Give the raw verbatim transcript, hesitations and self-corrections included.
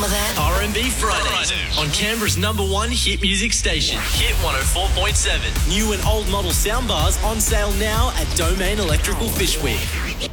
of that? R and B Fridays on Canberra's number one hit music station, Hit one oh four point seven. New and old model soundbars on sale now at Domain Electrical Fishwick.